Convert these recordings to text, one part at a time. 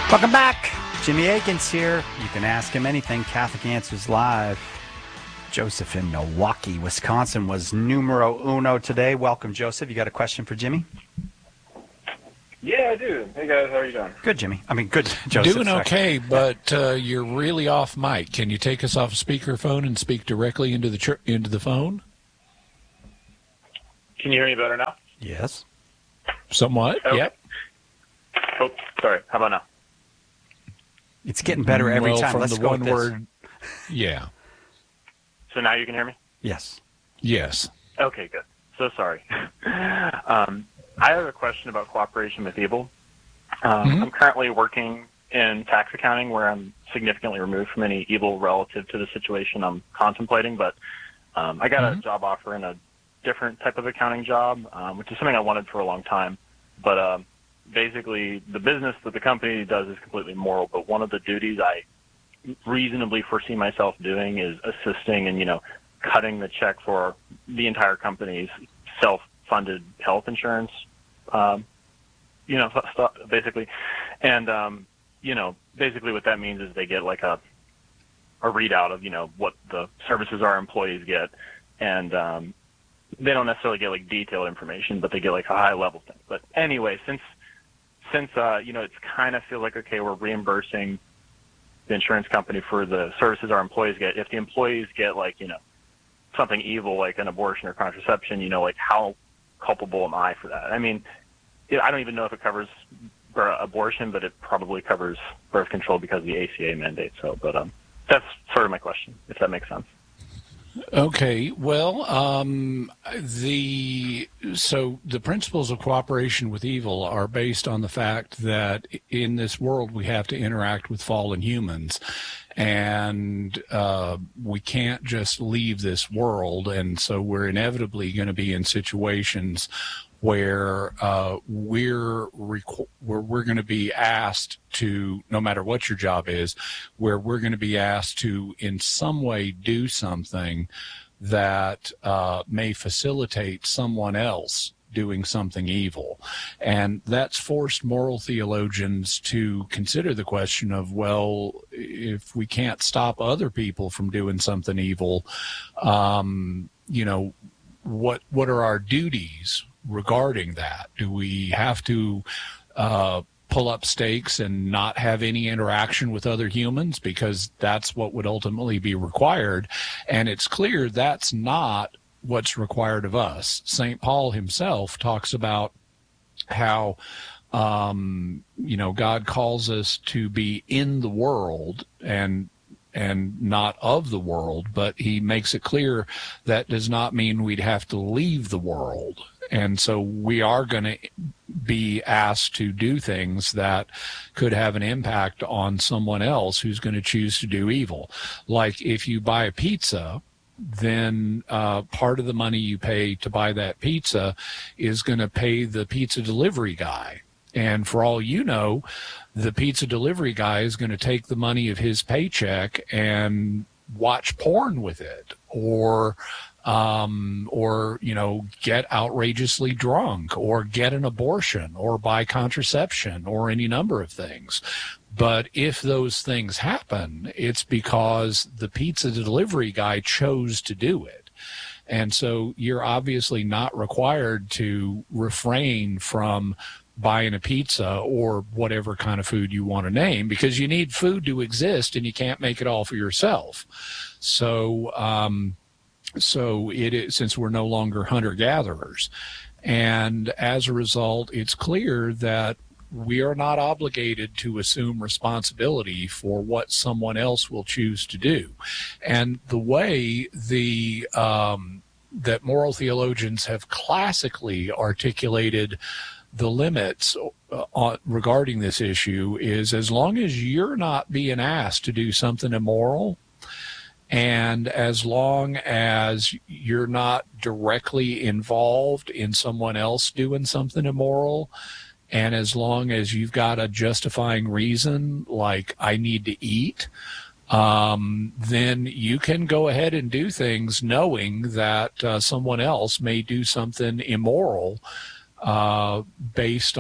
Welcome back. Jimmy Akins here. You can ask him anything. Catholic Answers Live. Joseph in Milwaukee, Wisconsin was numero uno today. Welcome, Joseph. You got a question for Jimmy? Yeah, I do. Hey, guys. How are you doing? Good, Jimmy. I mean, good, Joseph. Doing okay, but you're really off mic. Can you take us off speakerphone and speak directly into the phone? Can you hear me better now? Yes. Somewhat, Okay. Yep. Oh, sorry. How about now? It's getting better every time. From Let's the go one with this. word. Yeah. So now you can hear me? Yes. Yes. Okay, good. So sorry. I have a question about cooperation with evil. I'm currently working in tax accounting where I'm significantly removed from any evil relative to the situation I'm contemplating, but I got a job offer in a different type of accounting job, which is something I wanted for a long time. But basically, the business that the company does is completely moral, but one of the duties I reasonably foresee myself doing is assisting and, cutting the check for the entire company's self-funded health insurance, stuff, basically. And, basically what that means is they get like a readout of, what the services our employees get. And they don't necessarily get like detailed information, but they get like a high level thing. But anyway, since it's kind of feels like, okay, we're reimbursing the insurance company for the services our employees get. If the employees get like, something evil like an abortion or contraception, like how culpable am I for that? I mean, I don't even know if it covers abortion, but it probably covers birth control because of the ACA mandate. So, but that's sort of my question, if that makes sense. Okay, well, the principles of cooperation with evil are based on the fact that in this world we have to interact with fallen humans, and we can't just leave this world, and so we're inevitably going to be in situations where we're going to be asked to, no matter what your job is, where we're going to be asked to in some way do something that may facilitate someone else doing something evil. And that's forced moral theologians to consider the question of, well, if we can't stop other people from doing something evil, what are our duties regarding that? Do we have to pull up stakes and not have any interaction with other humans, because that's what would ultimately be required? And it's clear that's not what's required of us. St. Paul himself talks about how God calls us to be in the world and not of the world, but he makes it clear that does not mean we'd have to leave the world. And so we are going to be asked to do things that could have an impact on someone else who's going to choose to do evil. Like if you buy a pizza, then part of the money you pay to buy that pizza is going to pay the pizza delivery guy. And for all you know, the pizza delivery guy is going to take the money of his paycheck and watch porn with it, or get outrageously drunk, or get an abortion, or buy contraception, or any number of things. But if those things happen, it's because the pizza delivery guy chose to do it. And so you're obviously not required to refrain from buying a pizza or whatever kind of food you want to name, because you need food to exist and you can't make it all for yourself. So it is, since we're no longer hunter-gatherers. And as a result, it's clear that we are not obligated to assume responsibility for what someone else will choose to do. And the way that moral theologians have classically articulated the limits regarding this issue is, as long as you're not being asked to do something immoral, and as long as you're not directly involved in someone else doing something immoral, and as long as you've got a justifying reason, like I need to eat, then you can go ahead and do things knowing that someone else may do something immoral based on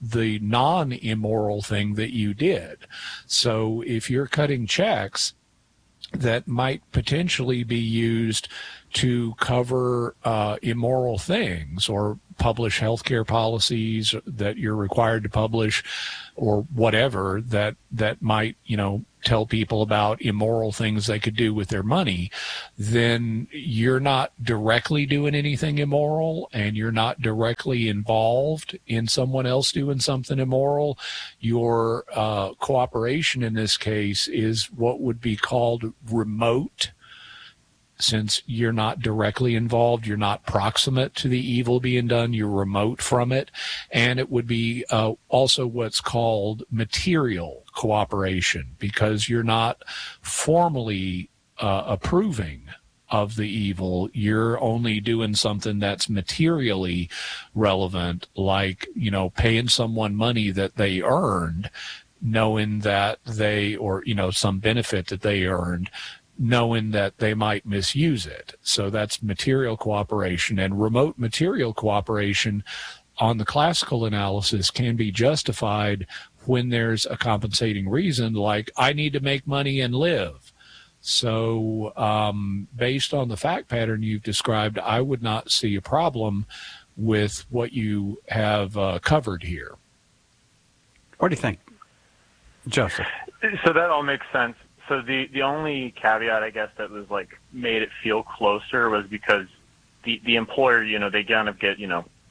the non-immoral thing that you did. So if you're cutting checks that might potentially be used to cover immoral things or publish healthcare policies that you're required to publish or whatever that might, tell people about immoral things they could do with their money, then you're not directly doing anything immoral and you're not directly involved in someone else doing something immoral. Your cooperation in this case is what would be called remote. Since you're not directly involved, you're not proximate to the evil being done, you're remote from it. And it would be also what's called material cooperation, because you're not formally approving of the evil. You're only doing something that's materially relevant, like, paying someone money that they earned, knowing that some benefit that they earned, knowing that they might misuse it. So that's material cooperation. And remote material cooperation on the classical analysis can be justified when there's a compensating reason, like I need to make money and live. So based on the fact pattern you've described, I would not see a problem with what you have covered here. What do you think, Joseph? So that all makes sense. So the only caveat, I guess, that was made it feel closer was because the employer, they kind of get,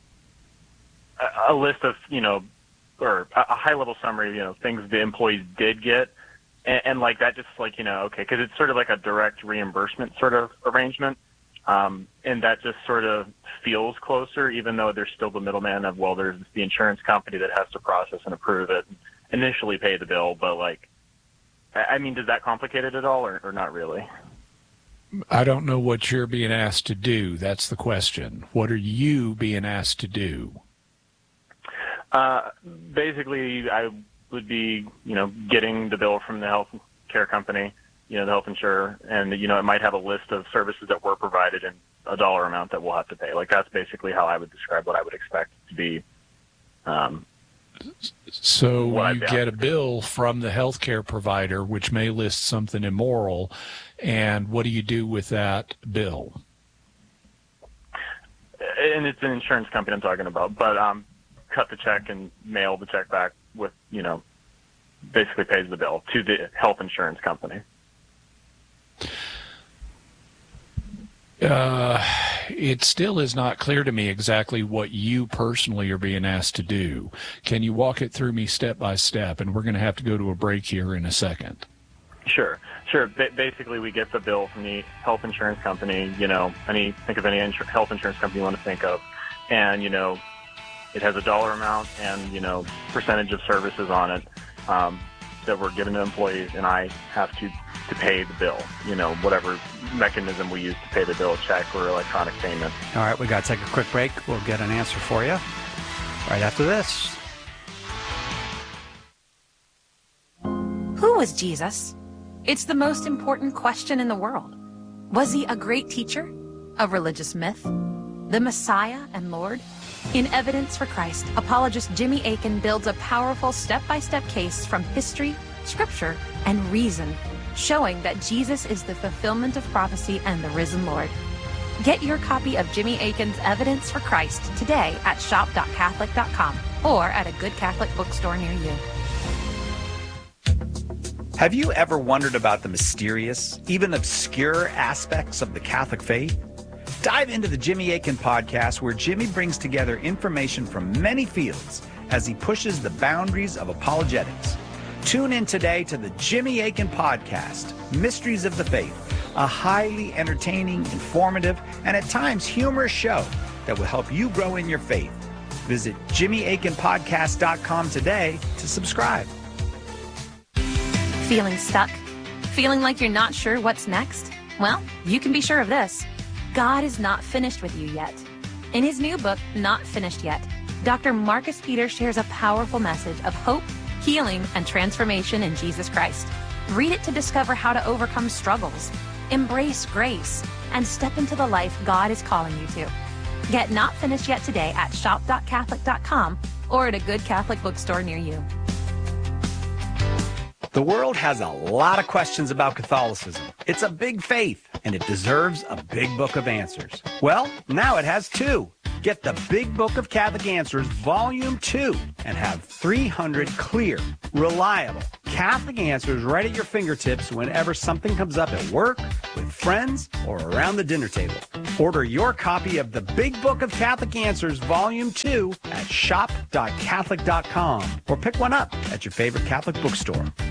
a list of, or a high level summary, things the employees did get. And that just okay, because it's sort of like a direct reimbursement sort of arrangement. And that just sort of feels closer, even though there's still the middleman of, well, there's the insurance company that has to process and approve it and initially pay the bill. But does that complicate it at all or not really? I don't know what you're being asked to do. That's the question. What are you being asked to do? Basically, I would be, getting the bill from the health care company, the health insurer, and, it might have a list of services that were provided and a dollar amount that we'll have to pay. That's basically how I would describe what I would expect to be. So you get a bill from the healthcare provider, which may list something immoral, and what do you do with that bill? And it's an insurance company I'm talking about, but cut the check and mail the check back with, basically pays the bill to the health insurance company. It still is not clear to me exactly what you personally are being asked to do. Can you walk it through me step by step? And we're going to have to go to a break here in a second. Sure. Basically, we get the bill from the health insurance company, think of any health insurance company you want to think of. And, it has a dollar amount and, percentage of services on it that we're giving to employees, and I have to pay the bill, whatever mechanism we use to pay the bill, check or electronic payment. All right, we got to take a quick break. We'll get an answer for you right after this. Who was Jesus? It's the most important question in the world. Was he a great teacher? A religious myth? The Messiah and Lord? In Evidence for Christ, apologist Jimmy Akin builds a powerful step-by-step case from history, scripture, and reason, showing that Jesus is the fulfillment of prophecy and the risen Lord. Get your copy of Jimmy Akin's Evidence for Christ today at shop.catholic.com or at a good Catholic bookstore near you. Have you ever wondered about the mysterious, even obscure aspects of the Catholic faith? Dive into the Jimmy Akin podcast, where Jimmy brings together information from many fields as he pushes the boundaries of apologetics. Tune in today to the Jimmy Akin podcast, Mysteries of the Faith, a highly entertaining, informative, and at times humorous show that will help you grow in your faith. Visit JimmyAkinPodcast.com today to subscribe. Feeling stuck? Feeling like you're not sure what's next? Well, you can be sure of this. God is not finished with you yet. In his new book, Not Finished Yet, Dr. Marcus Peter shares a powerful message of hope, healing, and transformation in Jesus Christ. Read it to discover how to overcome struggles, embrace grace, and step into the life God is calling you to. Get Not Finished Yet today at shop.catholic.com or at a good Catholic bookstore near you. The world has a lot of questions about Catholicism. It's a big faith, and it deserves a big book of answers. Well, now it has two. Get the Big Book of Catholic Answers, Volume 2, and have 300 clear, reliable Catholic answers right at your fingertips whenever something comes up at work, with friends, or around the dinner table. Order your copy of the Big Book of Catholic Answers, Volume 2 at shop.catholic.com, or pick one up at your favorite Catholic bookstore.